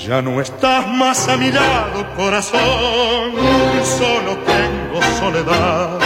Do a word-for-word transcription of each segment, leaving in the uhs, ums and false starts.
Ya no estás más a mi lado, corazón, solo tengo soledad.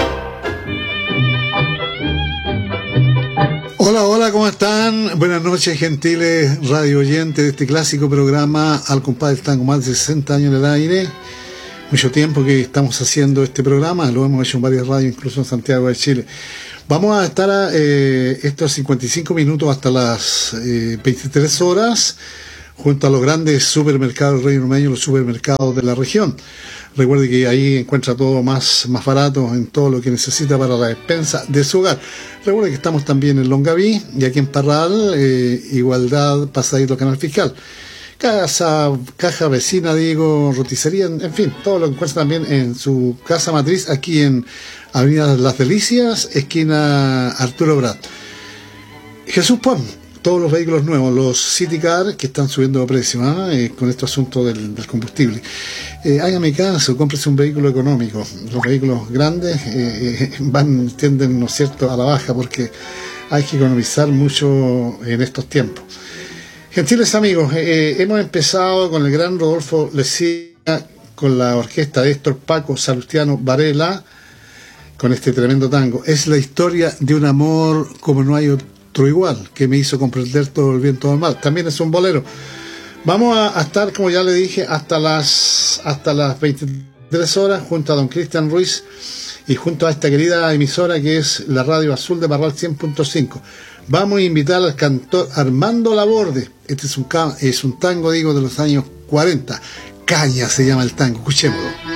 Hola, hola, ¿cómo están? Buenas noches, gentiles radio oyentes de este clásico programa Al Compás del Tango, más de sesenta años en el aire. Mucho tiempo que estamos haciendo este programa, lo hemos hecho en varias radios, incluso en Santiago de Chile. Vamos a estar a, eh, estos cincuenta y cinco minutos hasta las eh, veintitrés horas, junto a los grandes supermercados del Reino Unido, los supermercados de la región. Recuerde que ahí encuentra todo más, más barato en todo lo que necesita para la despensa de su hogar. Recuerde que estamos también en Longaví y aquí en Parral, eh, Igualdad, Pasadito Canal Fiscal. Casa, caja vecina, digo, roticería, en fin, todo lo encuentra también en su casa matriz, aquí en Avenida Las Delicias, esquina Arturo Prat. Jesús Pon, todos los vehículos nuevos, los City Car que están subiendo de precio, ¿eh? Eh, con este asunto del, del combustible. Eh, hágame caso, cómprese un vehículo económico. Los vehículos grandes eh, eh, van, tienden, ¿no es cierto?, a la baja, porque hay que economizar mucho en estos tiempos. Gentiles amigos, eh, hemos empezado con el gran Rodolfo Lecia, con la orquesta de Héctor Paco Salustiano Varela, con este tremendo tango. Es la historia de un amor como no hay otro igual, que me hizo comprender todo el bien, todo el mal. También es un bolero. Vamos a, a estar, como ya le dije, hasta las hasta las veintitrés horas, junto a don Cristian Ruiz y junto a esta querida emisora que es la Radio Azul de Parral cien punto cinco. Vamos a invitar al cantor Armando Laborde. Este es un, es un tango, digo, de los años cuarenta. Caña se llama el tango. Escuchémoslo.